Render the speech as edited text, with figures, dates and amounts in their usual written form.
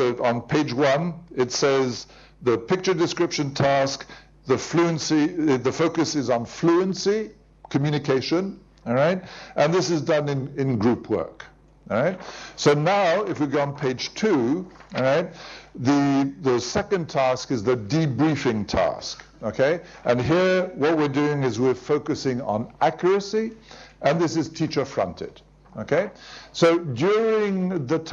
on page 1, it says the picture description task, the focus is on fluency, communication, all right? And this is done in group work, all right? So now, if we go on page 2, all right, the second task is the debriefing task, okay? And here, what we're doing is we're focusing on accuracy, and this is teacher-fronted, okay? So during the